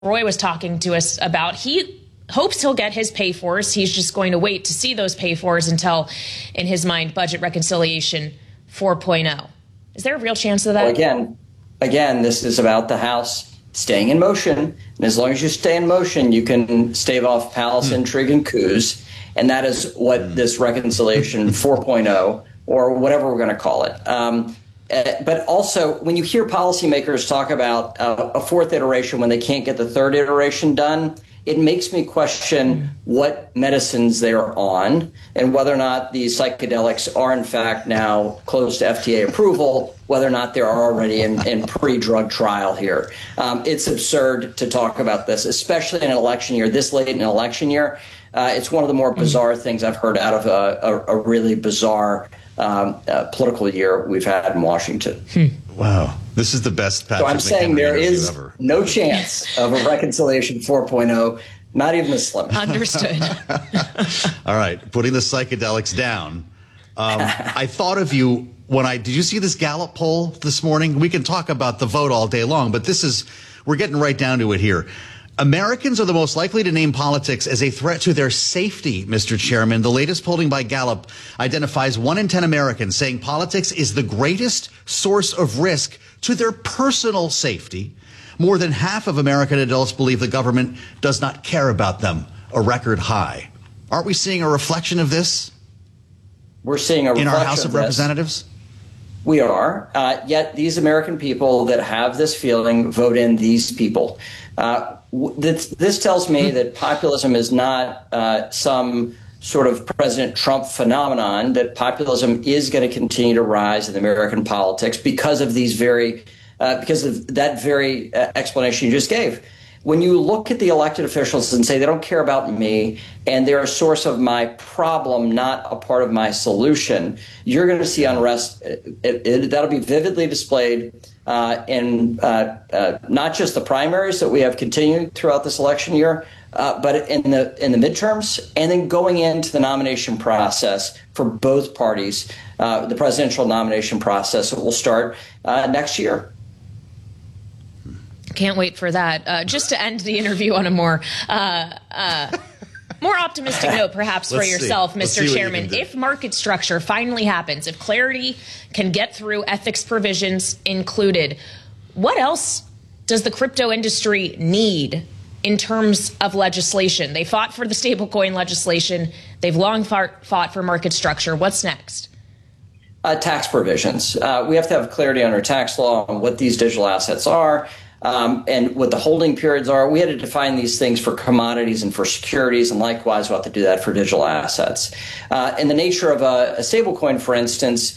Roy was talking to us about. He hopes he'll get his pay-fors. He's just going to wait to see those pay-fors until, in his mind, budget reconciliation 4.0. Is there a real chance of that? Well, again, this is about the House staying in motion. And as long as you stay in motion, you can stave off palace intrigue and coups. And that is what this reconciliation 4.0, or whatever we're going to call it. But also, when you hear policymakers talk about a fourth iteration when they can't get the third iteration done, it makes me question what medicines they are on and whether or not these psychedelics are, in fact, now close to FDA approval, whether or not they're already in pre-drug trial here. It's absurd to talk about this, especially in an election year, this late in an election year. It's one of the more bizarre things I've heard out of a really bizarre political year we've had in Washington. Wow. This is the best Patrick So I'm saying McHenry there is ever. no chance of a reconciliation 4.0, not even a slim. Understood. All right. Putting the psychedelics down. I thought of you did you see this Gallup poll this morning? We can talk about the vote all day long, but we're getting right down to it here. Americans are the most likely to name politics as a threat to their safety, Mr. Chairman. The latest polling by Gallup identifies 1 in 10 Americans saying politics is the greatest source of risk to their personal safety. More than half of American adults believe the government does not care about them, a record high. Aren't we seeing a reflection of this? We're seeing a reflection in our House of Representatives? We are. Yet these American people that have this feeling vote in these people. This tells me that populism is not some sort of President Trump phenomenon, that populism is going to continue to rise in American politics because of because of that very explanation you just gave. When you look at the elected officials and say they don't care about me and they're a source of my problem, not a part of my solution, you're going to see unrest. That'll be vividly displayed in not just the primaries that we have continuing throughout this election year, but in the midterms, and then going into the nomination process for both parties, the presidential nomination process that will start next year. Can't wait for that. Just to end the interview on a more optimistic note, perhaps, for yourself, Mr. Chairman. If market structure finally happens, if clarity can get through, ethics provisions included, what else does the crypto industry need in terms of legislation? They fought for the stablecoin legislation. They've long fought for market structure. What's next? Tax provisions. We have to have clarity on our tax law on what these digital assets are. And what the holding periods are. We had to define these things for commodities and for securities, and likewise we'll have to do that for digital assets. In the nature of a stablecoin, for instance,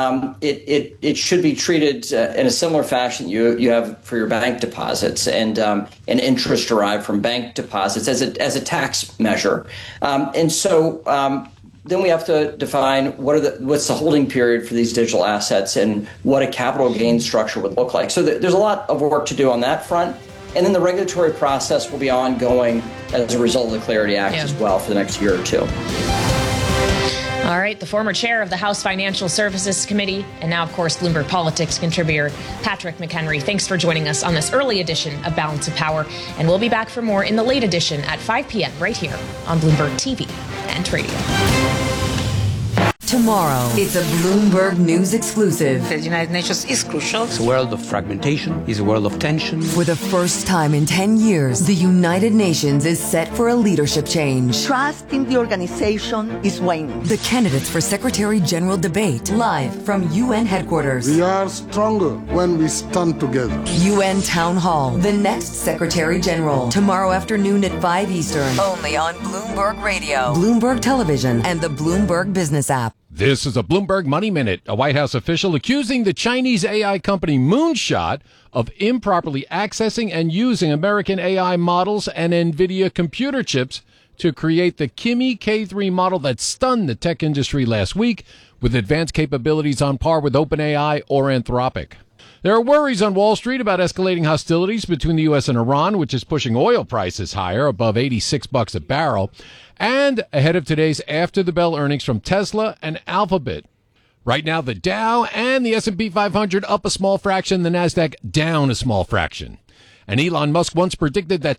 it should be treated in a similar fashion you have for your bank deposits and interest derived from bank deposits as a tax measure. Then we have to define what's the holding period for these digital assets and what a capital gain structure would look like. So there's a lot of work to do on that front. And then the regulatory process will be ongoing as a result of the Clarity Act as well for the next year or two. All right, the former chair of the House Financial Services Committee and now, of course, Bloomberg Politics contributor Patrick McHenry. Thanks for joining us on this early edition of Balance of Power. And we'll be back for more in the late edition at 5 p.m. right here on Bloomberg TV and radio. Tomorrow, it's a Bloomberg News exclusive. The United Nations is crucial. It's a world of fragmentation. It's a world of tension. For the first time in 10 years, the United Nations is set for a leadership change. Trust in the organization is waning. The candidates for Secretary General debate live from UN headquarters. We are stronger when we stand together. UN Town Hall, the next Secretary General. Tomorrow afternoon at 5 Eastern. Only on Bloomberg Radio, Bloomberg Television, and the Bloomberg Business app. This is a Bloomberg Money Minute. A White House official accusing the Chinese AI company Moonshot of improperly accessing and using American AI models and NVIDIA computer chips to create the Kimi K3 model that stunned the tech industry last week, with advanced capabilities on par with OpenAI or Anthropic. There are worries on Wall Street about escalating hostilities between the U.S. and Iran, which is pushing oil prices higher, above $86 a barrel, and ahead of today's after-the-bell earnings from Tesla and Alphabet. Right now, the Dow and the S&P 500 up a small fraction, the NASDAQ down a small fraction. And Elon Musk once predicted that